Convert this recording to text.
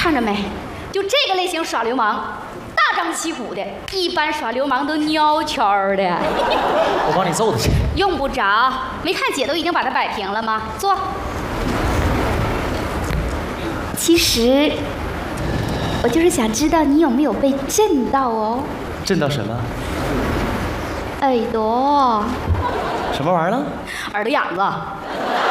看着没？就这个类型耍流氓，大张旗鼓的，一般耍流氓都蔫悄的。 我帮你揍他去。 用不着，没看姐都已经把它摆平了吗？坐。其实，我就是想知道你有没有被震到哦。 震到什么？ 耳朵。 什么玩意儿了？ 耳朵痒子。